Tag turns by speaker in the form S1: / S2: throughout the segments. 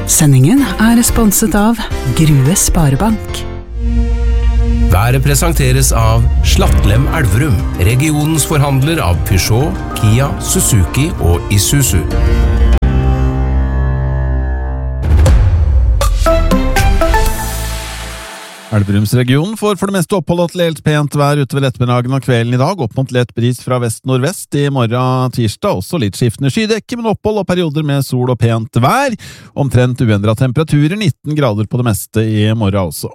S1: Sendingen sponset av Grue Sparebank.
S2: Været presenteres av Slattlem Elverum, regionens forhandler av Peugeot, Kia, Suzuki og Isuzu.
S3: Elverumsregionen får for det meste opphold og til helt pent vær utover ettermiddagen og kvelden i dag, opp mot lett bris fra vest-nordvest i morgen tirsdag, også litt skiftende skydekke, men opphold og perioder med sol og pent vær, omtrent uendret temperaturer, 19 grader på det meste i morgen også.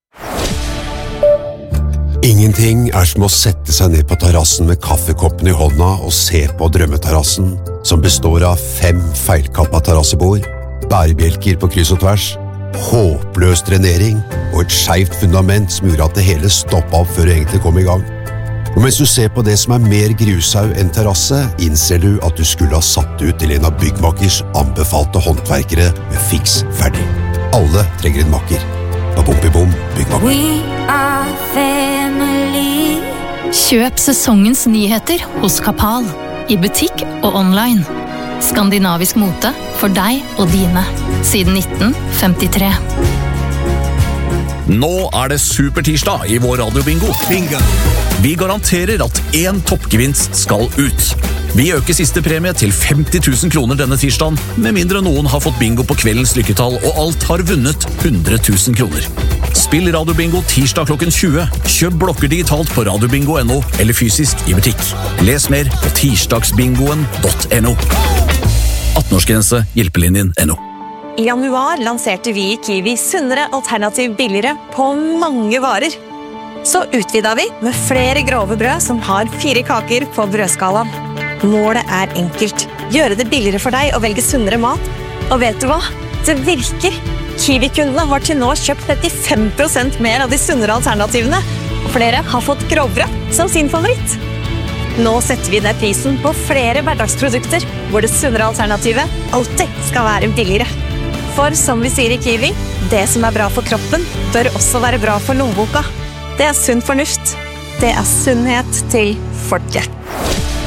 S4: Ingenting som å sette seg ned på terrassen med kaffekoppen i hånda og se på drømmeterrassen, som består av 5 feilkappa terrassebord, bærebjelker på kryss og tvers, håpløs drenering og et skjevt fundament som gjorde at det hele stoppet opp før det egentlig kom i gang. Og mens du ser på det som mer grushaug enn terrasse, innser du at du skulle ha satt ut til en av byggmakers anbefalte håndverkere med fiks ferdig. Alle trenger en makker. Babom-bibom, byggmaker.
S5: We are family.
S6: Kjøp sesongens nyheter hos Kapal, i butikk og online. Skandinavisk mote for deg og dine, siden 1953.
S7: Nå det supertirsdag i vår radiobingo. Vi garanterer at 1 toppgevinst skal ut. Vi øker siste premie til 50 000 kroner denne tirsdagen, med mindre noen har fått bingo på kveldens lykketall, og alt har vunnet 100 000 kroner. Spill radiobingo tirsdag klokken 20. Kjøp blokker digitalt på radiobingo.no, eller fysisk i butikk. Les mer på tirsdagsbingoen.no. 18-årsgrense, hjelpelinjen.no.
S8: I januar lanserte vi i Kiwi sunnere alternativ billigere på mange varer. Så utvidet vi med flere grove brød som har 4 kaker på brødskalaen. Målet enkelt. Gjøre det billigere for deg å velge sunnere mat. Og vet du hva? Det virker. Kiwi-kundene har til nå kjøpt 35% mer av de sunnere alternativene. Og flere har fått grovbrød som sin favoritt. Nå setter vi ned prisen på flere hverdagsprodukter, hvor det sunnere alternativet alltid skal være billigere. For som vi sier i Kiwi, det som bra for kroppen, bør også være bra for lommeboka. Det sunn fornuft. Det sunnhet til folket.